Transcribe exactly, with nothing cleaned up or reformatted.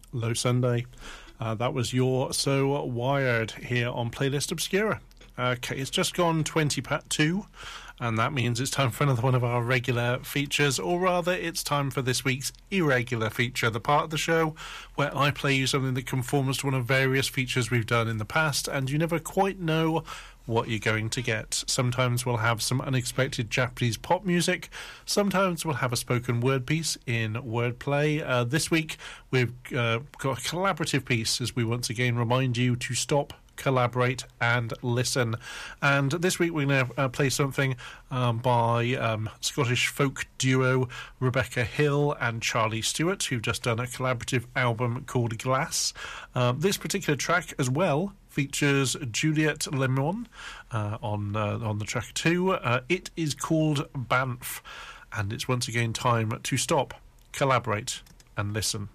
Low Sunday. Uh, that was You're So Wired here on Playlist Obscura. Okay, it's just gone twenty past two, and that means it's time for another one of our regular features, or rather, it's time for this week's irregular feature, the part of the show where I play you something that conforms to one of various features we've done in the past, and you never quite know what you're going to get. Sometimes we'll have some unexpected Japanese pop music. Sometimes we'll have a spoken word piece in Wordplay. Uh, this week we've uh, got a collaborative piece as we once again remind you to stop, collaborate and listen. And this week we're going to uh, play something um, by um, Scottish folk duo Rebecca Hill and Charlie Stewart, who've just done a collaborative album called Glass. Um, this particular track as well features Juliette Lemon uh, on uh, on the track too. Uh, it is called Banff, and it's once again time to stop, collaborate and listen.